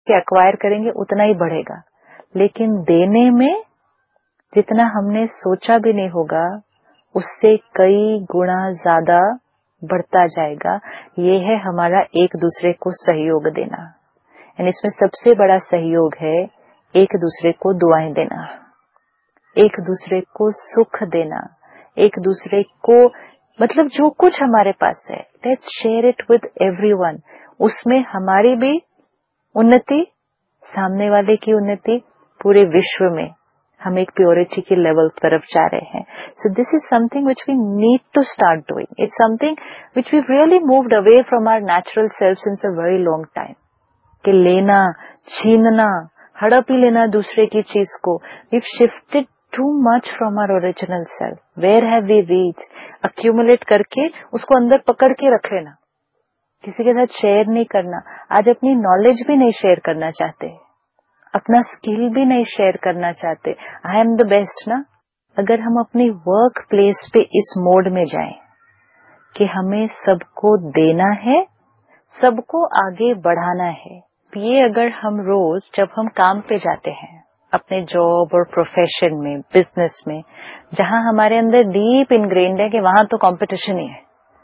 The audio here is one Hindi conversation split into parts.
के एक्वायर करेंगे उतना ही बढ़ेगा, लेकिन देने में जितना हमने सोचा भी नहीं होगा उससे कई गुना ज्यादा बढ़ता जाएगा। ये है हमारा एक दूसरे को सहयोग देना। एंड इसमें सबसे बड़ा सहयोग है एक दूसरे को दुआएं देना, एक दूसरे को सुख देना, एक दूसरे को मतलब जो कुछ हमारे पास है, let's share it with everyone. उसमें हमारी भी उन्नति, सामने वाले की उन्नति, पूरे विश्व में हम एक प्योरिटी के लेवल तरफ जा रहे हैं। So this is something which we need to start doing. It's something which we really moved away from our natural self since a very long time. कि लेना, छीनना, हड़प ही लेना दूसरे की चीज को, we shifted too much from our original self. Where have we reach? Accumulate करके उसको अंदर पकड़ के रख लेना, किसी के साथ शेयर नहीं करना। आज अपनी नॉलेज भी नहीं शेयर करना चाहते, अपना स्किल भी नहीं शेयर करना चाहते। आई एम द बेस्ट ना। अगर हम अपनी वर्क प्लेस पे इस मोड में जाएं कि हमें सबको देना है, सबको आगे बढ़ाना है, ये अगर हम रोज जब हम काम पे जाते हैं अपने जॉब और प्रोफेशन में, बिजनेस में, जहां हमारे अंदर डीप इनग्रेन्ड है कि वहां तो कंपटीशन ही है,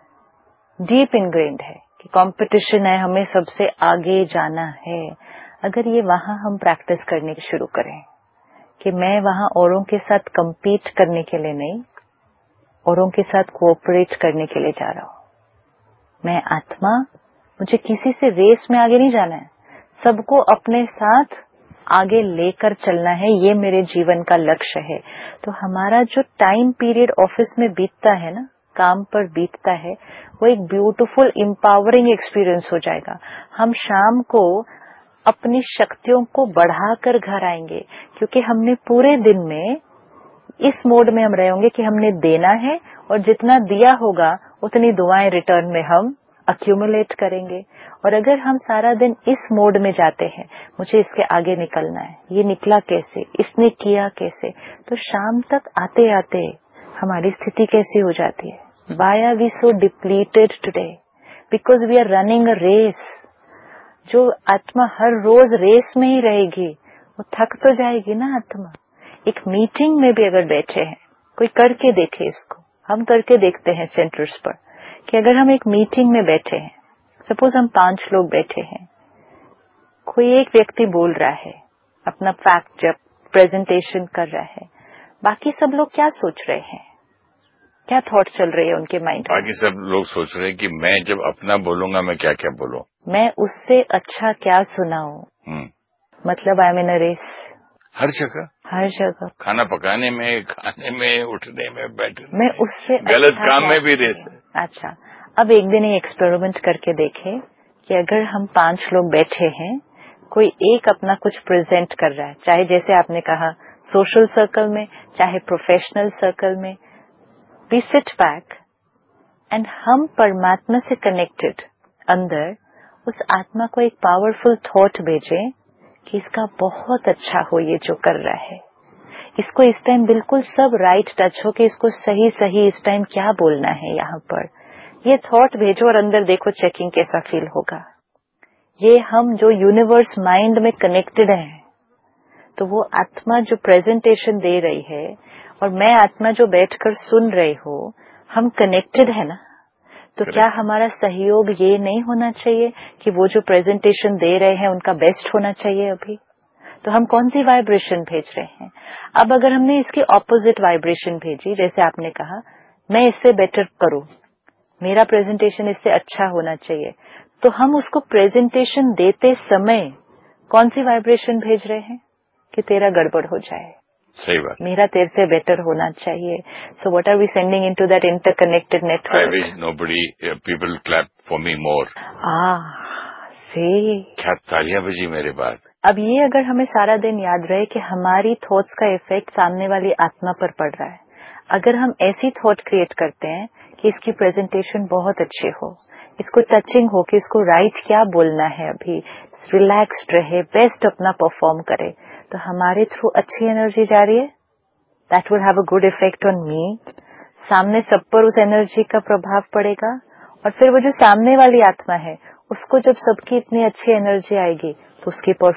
डीप इनग्रेन्ड है कि कंपटीशन है, हमें सबसे आगे जाना है। अगर ये वहां हम प्रैक्टिस करने की शुरू करें कि मैं वहां औरों के साथ compete करने के लिए नहीं, औरों के साथ कोऑपरेट करने के लिए जा रहा हूं। मैं आत्मा, मुझे किसी से रेस में आगे नहीं जाना है, सबको अपने साथ आगे लेकर चलना है, ये मेरे जीवन का लक्ष्य है। तो हमारा जो टाइम पीरियड ऑफिस में बीतता है ना, काम पर बीतता है, वो एक ब्यूटीफुल एम्पावरिंग एक्सपीरियंस हो जाएगा। हम शाम को अपनी शक्तियों को बढ़ाकर घर आएंगे, क्योंकि हमने पूरे दिन में इस मोड में हम रहे होंगे कि हमने देना है और जितना दिया होगा उतनी दुआएं रिटर्न में हम अक्यूमुलेट करेंगे। और अगर हम सारा दिन इस मोड में जाते हैं, मुझे इसके आगे निकलना है, ये निकला कैसे, इसने किया कैसे, तो शाम तक आते आते हमारी स्थिति कैसी हो जाती है? Why are we so depleted today? Because we are running a race. जो आत्मा हर रोज रेस में ही रहेगी, वो थक तो जाएगी ना आत्मा। एक मीटिंग में भी अगर बैठे हैं, कोई करके देखे इसको, हम करके देखते हैं सेंटर्स पर, कि अगर हम एक मीटिंग में बैठे हैं, सपोज हम 5 लोग बैठे हैं, कोई एक व्यक्ति बोल रहा है अपना फैक्ट, जब प्रेजेंटेशन कर रहा है, बाकी सब लोग क्या सोच रहे हैं, क्या थॉट चल रही है उनके माइंड में? बाकी सब लोग सोच रहे हैं कि मैं जब अपना बोलूंगा मैं क्या क्या बोलूं, मैं उससे अच्छा क्या सुनाऊं। मतलब I am in a race. हर जगह, हर जगह, खाना पकाने में, खाने में, उठने में, बैठने मैं उससे गलत अच्छा काम में भी रेस है। अच्छा, अब एक दिन ये एक्सपेरिमेंट करके देखे कि अगर हम 5 लोग बैठे हैं, कोई एक अपना कुछ प्रेजेंट कर रहा है, चाहे जैसे आपने कहा सोशल सर्कल में, चाहे प्रोफेशनल सर्कल में, वी सिट बैक एंड हम परमात्मा से कनेक्टेड अंदर उस आत्मा को एक पावरफुल थॉट भेजें कि इसका बहुत अच्छा हो ये जो कर रहा है, इसको इस टाइम बिल्कुल सब राइट टच हो कि इसको सही सही इस टाइम क्या बोलना है यहाँ पर, ये थॉट भेजो और अंदर देखो चेकिंग कैसा फील होगा। ये हम जो यूनिवर्स माइंड में कनेक्टेड हैं, तो वो आत्मा जो प्रेजेंटेशन दे रही है और मैं आत्मा जो बैठकर सुन रही हूँ, हम कनेक्टेड है ना। तो क्या हमारा सहयोग ये नहीं होना चाहिए कि वो जो प्रेजेंटेशन दे रहे हैं उनका बेस्ट होना चाहिए अभी? तो हम कौन सी वाइब्रेशन भेज रहे हैं? अब अगर हमने इसकी ऑपोजिट वाइब्रेशन भेजी, जैसे आपने कहा मैं इससे बेटर करूं, मेरा प्रेजेंटेशन इससे अच्छा होना चाहिए, तो हम उसको प्रेजेंटेशन देते समय कौन सी वाइब्रेशन भेज रहे हैं कि तेरा गड़बड़ हो जाए, सही बात, मेरा तेरे से बेटर होना चाहिए। So what are we sending into that interconnected network? I wish nobody people clap for me मोर। से क्या तालियां बजी मेरे बाद। अब ये अगर हमें सारा दिन याद रहे कि हमारी थॉट्स का इफेक्ट सामने वाली आत्मा पर पड़ रहा है, अगर हम ऐसी थॉट क्रिएट करते हैं कि इसकी प्रेजेंटेशन बहुत अच्छी हो, इसको टचिंग हो कि इसको राइट क्या बोलना है, अभी रिलैक्स्ड रहे, बेस्ट अपना परफॉर्म करे, तो हमारे थ्रू अच्छी एनर्जी जा रही है, that will have a good effect on me. सामने सब पर उस एनर्जी का प्रभाव पड़ेगा, और फिर वो जो सामने वाली आत्मा है उसको जब सबकी इतनी अच्छी एनर्जी आएगी, तो उसकी